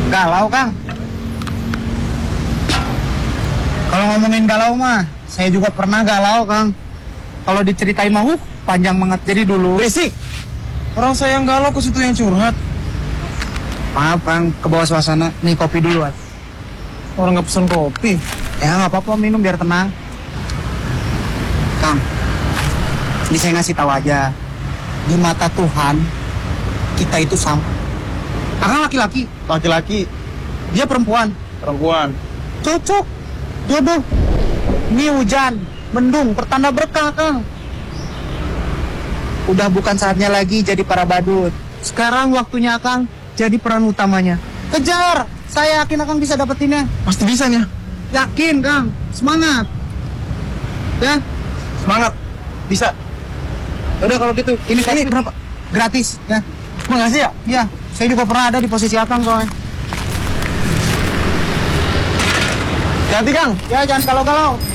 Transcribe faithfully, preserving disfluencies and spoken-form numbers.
Galau, Kang. Kalau ngomongin galau mah, saya juga pernah galau, Kang. Kalau diceritain mah, uh, panjang banget. Jadi dulu. Berisik. Orang saya yang galau ke situ yang curhat. Maaf, Kang, ke bawah suasana. Nih, kopi dulu, At. Orang nggak pesen kopi. Ya, nggak apa-apa, minum biar tenang. Kang, ini saya ngasih tahu aja. Di mata Tuhan, kita itu sama. Akang laki-laki. Laki-laki, Dia perempuan. perempuan. Cocok. Jodoh. Ini hujan, mendung, pertanda berkah, Kang. Udah bukan saatnya lagi jadi para badut. Sekarang waktunya Akang jadi peran utamanya. Kejar. Saya yakin Akang bisa dapetinnya. Pasti bisa nih. Yakin, Kang. Semangat. Ya. Semangat. Bisa. Udah kalau gitu, ini kopi berapa? Gratis, ya. Makasih ya. Iya, saya juga pernah ada di posisi Akang, soalnya. Hati Kang. Ya, jangan kalau-kalau.